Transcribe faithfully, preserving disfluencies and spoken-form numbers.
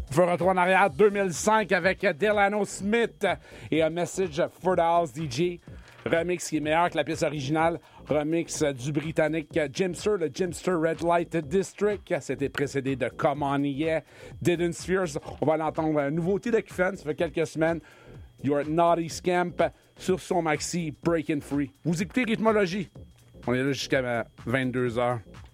On fait un retour en arrière deux mille cinq avec Delano Smith et A Message for the House D J. Remix qui est meilleur que la pièce originale. Remix du Britannique Jimster, le Jimster Red Light District. C'était précédé de Come On Yeah, Didn't Spheres. On va l'entendre. Une nouveauté de Kiffen, ça fait quelques semaines. Your Naughty Scamp sur son maxi Breaking Free. Vous écoutez Rhythmologie. On est là jusqu'à vingt-deux heures.